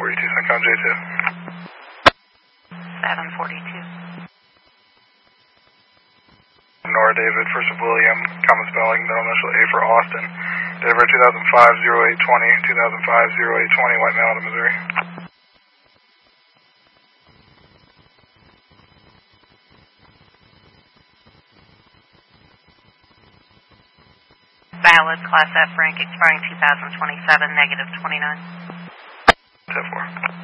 742, Syncom J2. 742. Nora David, first of William, common spelling, middle initial A for Austin. Date of birth 2005-0820, 2005-0820, white male out of Missouri. Valid, Class F rank expiring 2027, -29. 10-4.